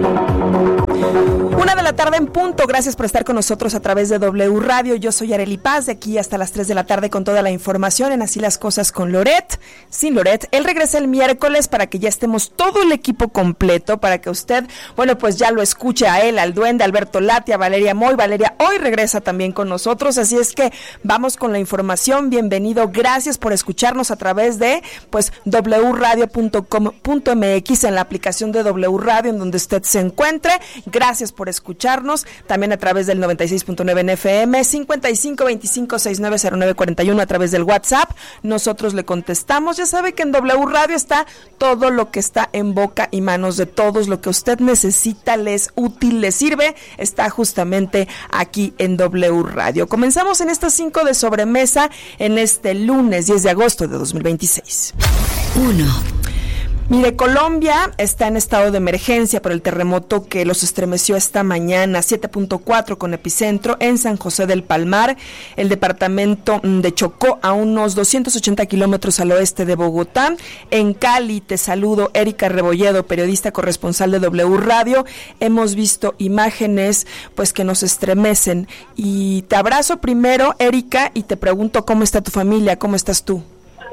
1:00 en punto. Gracias por estar con nosotros a través de W Radio. Yo soy Arely Paz, de aquí hasta las 3 de la tarde con toda la información en Así las Cosas con Loret. Sin Loret, él regresa el miércoles para que ya estemos todo el equipo completo, para que usted, bueno, pues ya lo escuche a él, al duende, Alberto Lati, a Valeria Moy. Valeria hoy regresa también con nosotros, así es que vamos con la información. Bienvenido, gracias por escucharnos a través de, pues, wradio.com.mx, en la aplicación de W Radio, en donde usted se encuentre. Gracias por escucharnos, también a través del 96.9 en FM, 5525690941 a través del WhatsApp. Nosotros le contestamos. Ya sabe que en W Radio está todo lo que está en boca y manos de todos, lo que usted necesita, le es útil, le sirve, está justamente aquí en W Radio. Comenzamos en estas 5 de sobremesa en este lunes 10 de agosto de 2026. 1. Mire, Colombia está en estado de emergencia por el terremoto que los estremeció esta mañana, 7.4 con epicentro en San José del Palmar, el departamento de Chocó, a unos 280 kilómetros al oeste de Bogotá. En Cali, te saludo, Erika Rebolledo, periodista corresponsal de W Radio. Hemos visto imágenes pues que nos estremecen y te abrazo primero, Erika, y te pregunto cómo está tu familia, cómo estás tú.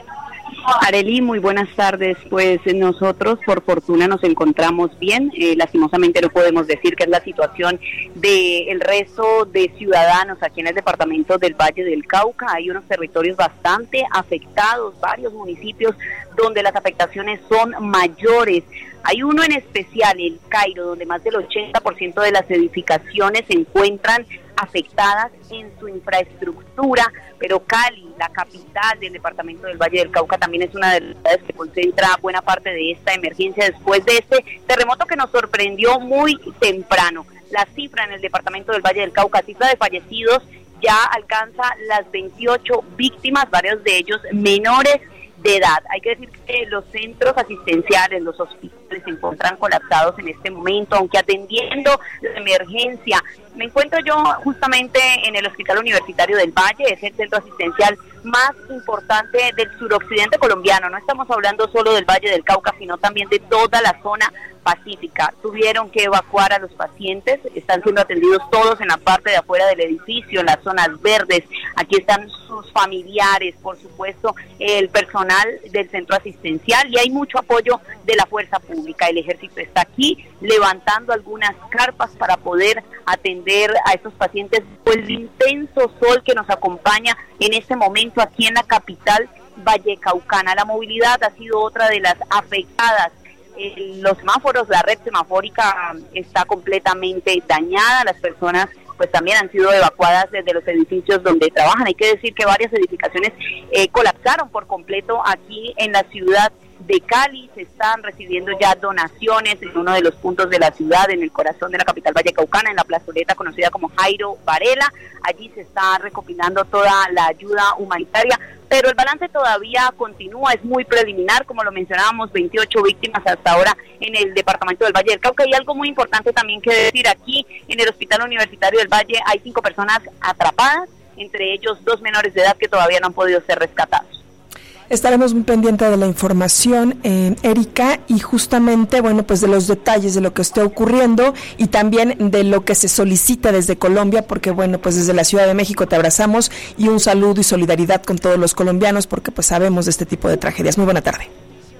Arely, muy buenas tardes. Pues nosotros por fortuna nos encontramos bien. Lastimosamente no podemos decir que es la situación del resto de ciudadanos aquí en el departamento del Valle del Cauca. Hay unos territorios bastante afectados, varios municipios donde las afectaciones son mayores. Hay uno en especial, el Cairo, donde más del 80% de las edificaciones se encuentran afectadas en su infraestructura, pero Cali, la capital del departamento del Valle del Cauca, también es una de las ciudades que concentra buena parte de esta emergencia después de este terremoto que nos sorprendió muy temprano. La cifra en el departamento del Valle del Cauca, cifra de fallecidos, ya alcanza las 28 víctimas, varios de ellos menores de edad. Hay que decir que los centros asistenciales, los hospitales se encuentran colapsados en este momento, aunque atendiendo la emergencia. Me encuentro yo justamente en el Hospital Universitario del Valle, es el centro asistencial más importante del suroccidente colombiano. No estamos hablando solo del Valle del Cauca, sino también de toda la zona pacífica. Tuvieron que evacuar a los pacientes, están siendo atendidos todos en la parte de afuera del edificio, en las zonas verdes. Aquí están sus familiares, por supuesto, el personal del centro asistencial, y hay mucho apoyo de la fuerza pública. El ejército está aquí levantando algunas carpas para poder atender a estos pacientes. El intenso sol que nos acompaña en este momento aquí en la capital vallecaucana. La movilidad ha sido otra de las afectadas. Los semáforos, la red semafórica está completamente dañada. Las personas pues también han sido evacuadas desde los edificios donde trabajan. Hay que decir que varias edificaciones colapsaron por completo aquí en la ciudad de Cali. Se están recibiendo ya donaciones en uno de los puntos de la ciudad, en el corazón de la capital vallecaucana, en la plazoleta conocida como Jairo Varela. Allí se está recopilando toda la ayuda humanitaria, pero el balance todavía continúa, es muy preliminar, como lo mencionábamos, 28 víctimas hasta ahora en el departamento del Valle del Cauca. Y algo muy importante también que decir, aquí en el Hospital Universitario del Valle hay 5 personas atrapadas, entre ellos 2 menores de edad que todavía no han podido ser rescatados. Estaremos muy pendientes de la información, Erika, y justamente, bueno, pues de los detalles de lo que esté ocurriendo y también de lo que se solicita desde Colombia, porque bueno, pues desde la Ciudad de México te abrazamos y un saludo y solidaridad con todos los colombianos, porque pues sabemos de este tipo de tragedias. Muy buena tarde.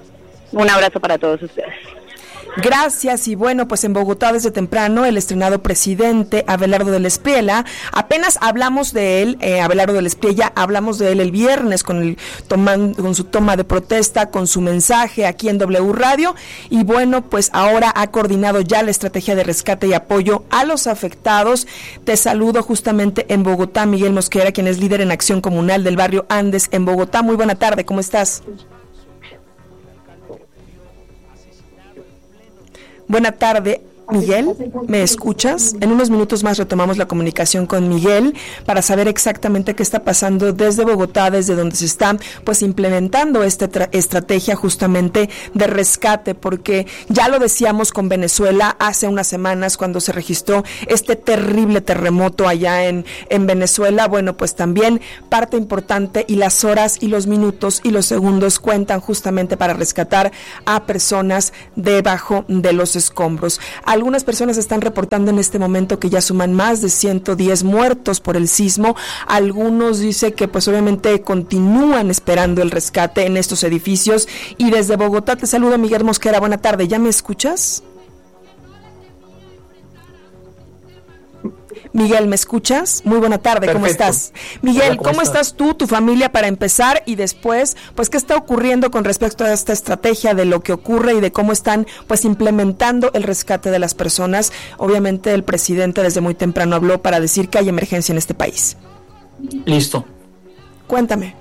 Un abrazo para todos ustedes. Gracias. Y bueno, pues en Bogotá desde temprano el estrenado presidente Abelardo del Espriella, apenas hablamos de él, Abelardo del Espriella, hablamos de él el viernes con su toma de protesta, con su mensaje aquí en W Radio, y bueno, pues ahora ha coordinado ya la estrategia de rescate y apoyo a los afectados. Te saludo justamente en Bogotá, Miguel Mosquera, quien es líder en acción comunal del barrio Andes en Bogotá. Muy buena tarde, ¿cómo estás? Buena tarde, Miguel, ¿me escuchas? En unos minutos más retomamos la comunicación con Miguel para saber exactamente qué está pasando desde Bogotá, desde donde se está pues implementando esta estrategia justamente de rescate, porque ya lo decíamos con Venezuela hace unas semanas cuando se registró este terrible terremoto allá en Venezuela. Bueno, pues también parte importante, y las horas y los minutos y los segundos cuentan justamente para rescatar a personas debajo de los escombros. Algunas personas están reportando en este momento que ya suman más de 110 muertos por el sismo. Algunos dicen que pues obviamente continúan esperando el rescate en estos edificios. Y desde Bogotá te saludo, Miguel Mosquera. Buena tarde, ¿ya me escuchas? Miguel, ¿me escuchas? Muy buena tarde, Perfecto. ¿Cómo estás? Miguel, Hola, ¿cómo estás tú, tu familia, para empezar? Y después, pues, ¿qué está ocurriendo con respecto a esta estrategia de lo que ocurre y de cómo están, pues, implementando el rescate de las personas? Obviamente el presidente desde muy temprano habló para decir que hay emergencia en este país. Listo. Cuéntame.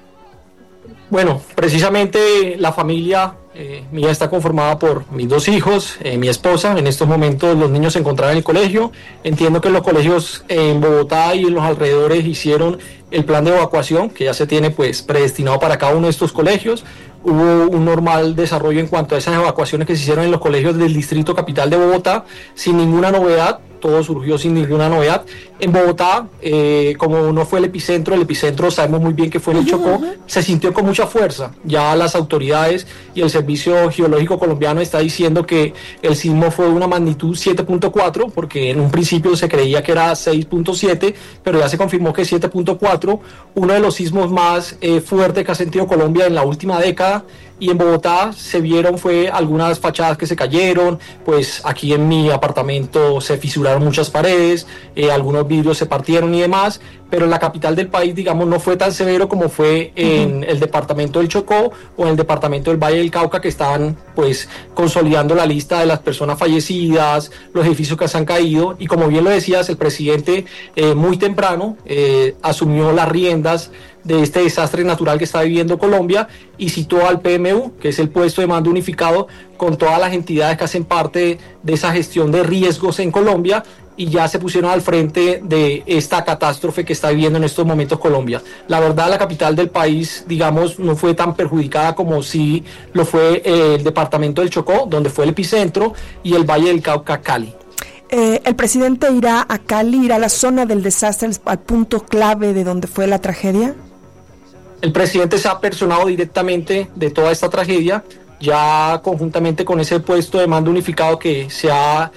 Bueno, precisamente la familia mía está conformada por mis 2 hijos, mi esposa. En estos momentos los niños se encontraban en el colegio. Entiendo que los colegios en Bogotá y en los alrededores hicieron el plan de evacuación que ya se tiene pues predestinado para cada uno de estos colegios. Hubo un normal desarrollo en cuanto a esas evacuaciones que se hicieron en los colegios del distrito capital de Bogotá, sin ninguna novedad. Todo surgió sin ninguna novedad. En Bogotá, como no fue el epicentro sabemos muy bien que fue en el Chocó, se sintió con mucha fuerza. Ya las autoridades y el Servicio Geológico Colombiano está diciendo que el sismo fue de una magnitud 7.4, porque en un principio se creía que era 6.7, pero ya se confirmó que es 7.4, uno de los sismos más fuertes que ha sentido Colombia en la última década. Y en Bogotá se vieron fue algunas fachadas que se cayeron, pues aquí en mi apartamento se fisuraron muchas paredes, algunos vidrios se partieron y demás, pero en la capital del país, digamos, no fue tan severo como fue en el departamento del Chocó o en el departamento del Valle del Cauca, que estaban pues consolidando la lista de las personas fallecidas, los edificios que se han caído. Y como bien lo decías, el presidente muy temprano asumió las riendas de este desastre natural que está viviendo Colombia y citó al PMU, que es el puesto de mando unificado, con todas las entidades que hacen parte de esa gestión de riesgos en Colombia, y ya se pusieron al frente de esta catástrofe que está viviendo en estos momentos Colombia. La verdad, la capital del país, digamos, no fue tan perjudicada como si lo fue el departamento del Chocó, donde fue el epicentro, y el Valle del Cauca, Cali. ¿El presidente irá a Cali, irá a la zona del desastre, al punto clave de donde fue la tragedia? El presidente se ha personado directamente de toda esta tragedia, ya conjuntamente con ese puesto de mando unificado que se ha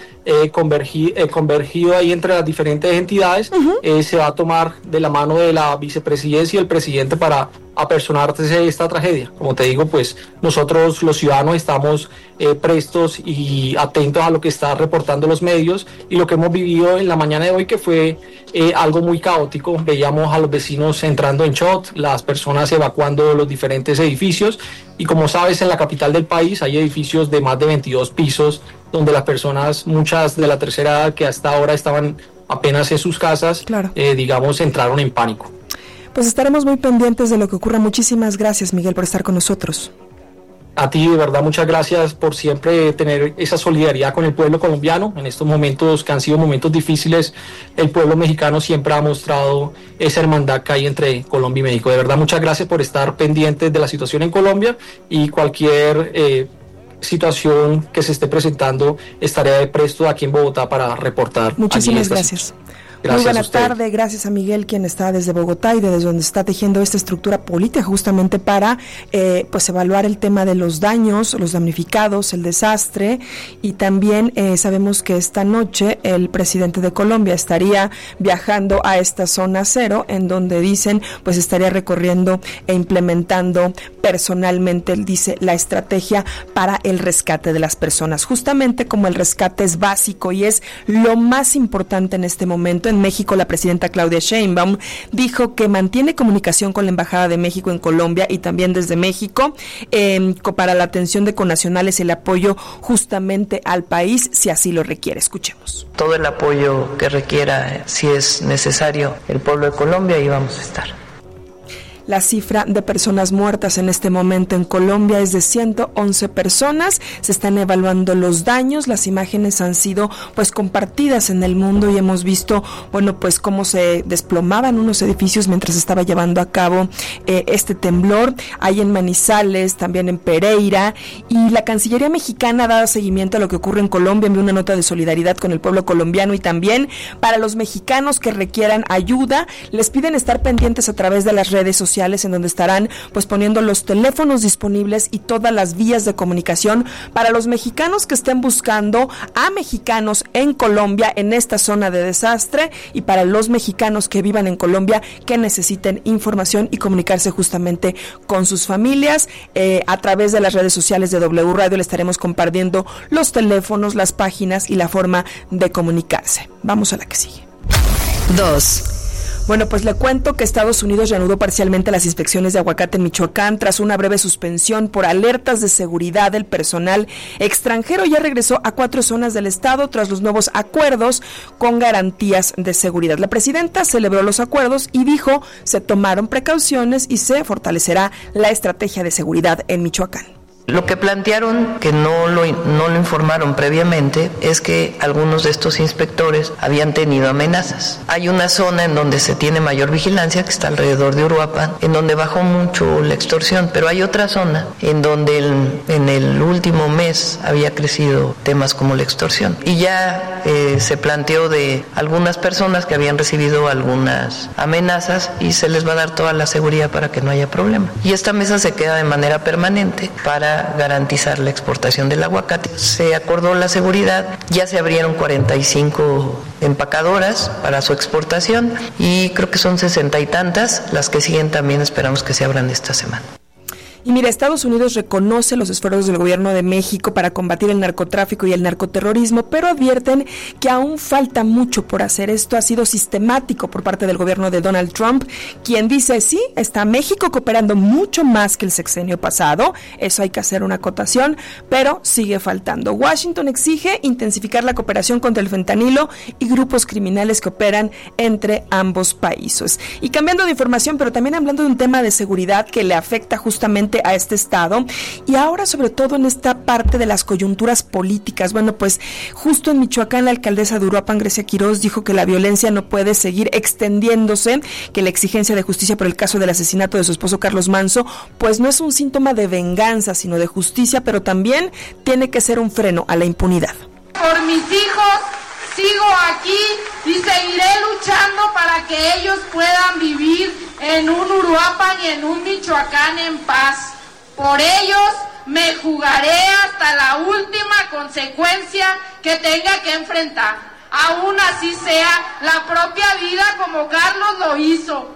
convergido ahí entre las diferentes entidades. Se va a tomar de la mano de la vicepresidencia y el presidente para apersonarse de esta tragedia. Como te digo, pues nosotros los ciudadanos estamos prestos y atentos a lo que está reportando los medios y lo que hemos vivido en la mañana de hoy, que fue algo muy caótico. Veíamos a los vecinos entrando en shock, las personas evacuando los diferentes edificios, y como sabes, en la capital del país hay edificios de más de 22 pisos donde las personas, muchas de la tercera edad que hasta ahora estaban apenas en sus casas, claro, digamos, entraron en pánico. Pues estaremos muy pendientes de lo que ocurra. Muchísimas gracias, Miguel, por estar con nosotros. A ti, de verdad, muchas gracias por siempre tener esa solidaridad con el pueblo colombiano. En estos momentos que han sido momentos difíciles, el pueblo mexicano siempre ha mostrado esa hermandad que hay entre Colombia y México. De verdad, muchas gracias por estar pendientes de la situación en Colombia, y cualquier situación que se esté presentando, estaré presto aquí en Bogotá para reportar. Muchísimas gracias. Muy buena tarde, gracias a Miguel, quien está desde Bogotá y desde donde está tejiendo esta estructura política justamente para pues evaluar el tema de los daños, los damnificados, el desastre. Y también sabemos que esta noche el presidente de Colombia estaría viajando a esta zona cero, en donde dicen pues estaría recorriendo e implementando personalmente, él dice, la estrategia para el rescate de las personas. Justamente como el rescate es básico y es lo más importante en este momento. En México, la presidenta Claudia Sheinbaum dijo que mantiene comunicación con la Embajada de México en Colombia y también desde México para la atención de connacionales y el apoyo justamente al país, si así lo requiere. Escuchemos. Todo el apoyo que requiera, si es necesario, el pueblo de Colombia, y vamos a estar. La cifra de personas muertas en este momento en Colombia es de 111 personas. Se están evaluando los daños. Las imágenes han sido pues compartidas en el mundo y hemos visto, bueno, pues cómo se desplomaban unos edificios mientras se estaba llevando a cabo este temblor. Hay en Manizales, también en Pereira, y la Cancillería mexicana ha dado seguimiento a lo que ocurre en Colombia. Envió una nota de solidaridad con el pueblo colombiano, y también para los mexicanos que requieran ayuda, les piden estar pendientes a través de las redes sociales sociales en donde estarán pues poniendo los teléfonos disponibles y todas las vías de comunicación para los mexicanos que estén buscando a mexicanos en Colombia en esta zona de desastre y para los mexicanos que vivan en Colombia que necesiten información y comunicarse justamente con sus familias. A través de las redes sociales de W Radio le estaremos compartiendo los teléfonos, las páginas y la forma de comunicarse. Vamos a la que sigue. 2. Bueno, pues le cuento que Estados Unidos reanudó parcialmente las inspecciones de aguacate en Michoacán tras una breve suspensión por alertas de seguridad. El personal extranjero ya regresó a 4 zonas del estado tras los nuevos acuerdos con garantías de seguridad. La presidenta celebró los acuerdos y dijo se tomaron precauciones y se fortalecerá la estrategia de seguridad en Michoacán. Lo que plantearon, que no lo informaron previamente, es que algunos de estos inspectores habían tenido amenazas. Hay una zona en donde se tiene mayor vigilancia, que está alrededor de Uruapan, en donde bajó mucho la extorsión, pero hay otra zona en donde en el último mes había crecido temas como la extorsión. Y ya se planteó de algunas personas que habían recibido algunas amenazas y se les va a dar toda la seguridad para que no haya problema. Y esta mesa se queda de manera permanente para garantizar la exportación del aguacate. Se acordó la seguridad, ya se abrieron 45 empacadoras para su exportación y creo que son 60 y tantas, las que siguen también esperamos que se abran esta semana. Y mira, Estados Unidos reconoce los esfuerzos del gobierno de México para combatir el narcotráfico y el narcoterrorismo, pero advierten que aún falta mucho por hacer. Esto ha sido sistemático por parte del gobierno de Donald Trump, quien dice, sí, está México cooperando mucho más que el sexenio pasado, eso hay que hacer una acotación, pero sigue faltando. Washington exige intensificar la cooperación contra el fentanilo y grupos criminales que operan entre ambos países. Y cambiando de información, pero también hablando de un tema de seguridad que le afecta justamente a este estado y ahora sobre todo en esta parte de las coyunturas políticas. Bueno, pues justo en Michoacán la alcaldesa de Uruapan, Grecia Quiroz, dijo que la violencia no puede seguir extendiéndose, que la exigencia de justicia por el caso del asesinato de su esposo Carlos Manso pues no es un síntoma de venganza sino de justicia, pero también tiene que ser un freno a la impunidad. Por mis hijos sigo aquí y seguiré luchando para que ellos puedan vivir en un Uruapan y en un Michoacán en paz. Por ellos me jugaré hasta la última consecuencia que tenga que enfrentar. Aún así sea la propia vida como Carlos lo hizo.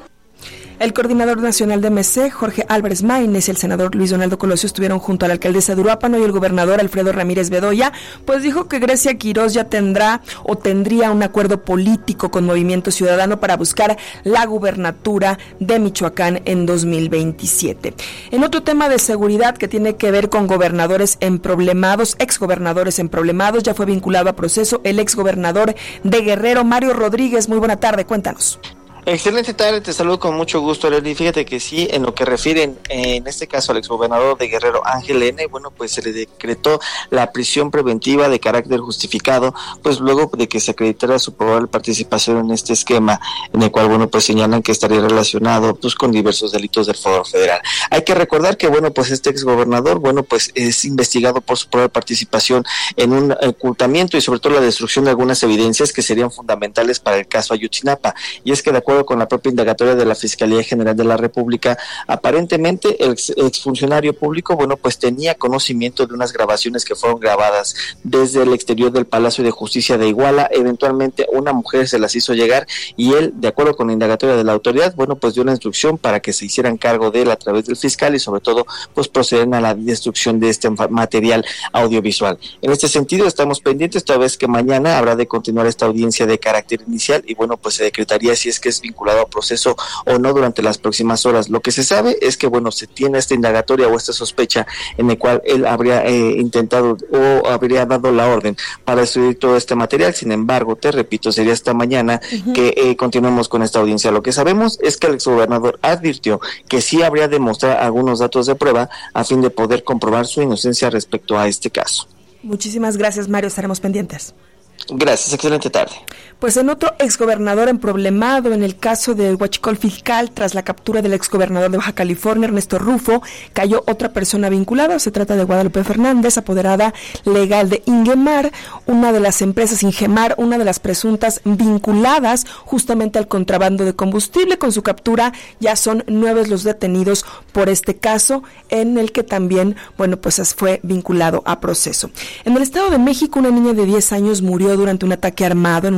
El coordinador nacional de MC, Jorge Álvarez Maínez, y el senador Luis Donaldo Colosio estuvieron junto a la alcaldesa de Uruapan y el gobernador Alfredo Ramírez Bedoya, pues dijo que Grecia Quiroz ya tendría un acuerdo político con Movimiento Ciudadano para buscar la gubernatura de Michoacán en 2027. En otro tema de seguridad que tiene que ver con gobernadores emproblemados, exgobernadores emproblemados, ya fue vinculado a proceso el exgobernador de Guerrero, Mario Rodríguez. Muy buena tarde, cuéntanos. Excelente tarde, te saludo con mucho gusto, Arely. Fíjate que sí, en lo que refieren, en este caso al exgobernador de Guerrero, Ángel N., bueno, pues se le decretó la prisión preventiva de carácter justificado, pues luego de que se acreditara su probable participación en este esquema, en el cual, bueno, pues señalan que estaría relacionado, pues, con diversos delitos del Foro Federal. Hay que recordar que, bueno, pues este exgobernador, bueno, pues es investigado por su probable participación en un ocultamiento y sobre todo la destrucción de algunas evidencias que serían fundamentales para el caso Ayotzinapa. Y es que de acuerdo con la propia indagatoria de la Fiscalía General de la República, aparentemente el exfuncionario público, bueno, pues tenía conocimiento de unas grabaciones que fueron grabadas desde el exterior del Palacio de Justicia de Iguala. Eventualmente una mujer se las hizo llegar y él, de acuerdo con la indagatoria de la autoridad, bueno, pues dio la instrucción para que se hicieran cargo de él a través del fiscal y sobre todo, pues proceden a la destrucción de este material audiovisual. En este sentido, estamos pendientes, toda vez que mañana habrá de continuar esta audiencia de carácter inicial y bueno, pues se decretaría si es que es vinculado a proceso o no durante las próximas horas. Lo que se sabe es que, bueno, se tiene esta indagatoria o esta sospecha en el cual él habría intentado o habría dado la orden para destruir todo este material. Sin embargo, te repito, sería hasta mañana que continuemos con esta audiencia. Lo que sabemos es que el exgobernador advirtió que sí habría de mostrar algunos datos de prueba a fin de poder comprobar su inocencia respecto a este caso. Muchísimas gracias, Mario, estaremos pendientes. Gracias, excelente tarde. Pues en otro exgobernador emproblemado, en el caso del huachicol fiscal, tras la captura del exgobernador de Baja California, Ernesto Rufo, cayó otra persona vinculada. Se trata de Guadalupe Fernández, apoderada legal de Ingemar, una de las empresas Ingemar, una de las presuntas vinculadas justamente al contrabando de combustible. Con su captura ya son 9 los detenidos por este caso, en el que también, pues fue vinculado a proceso. En el Estado de México, una niña de 10 años murió durante un ataque armado en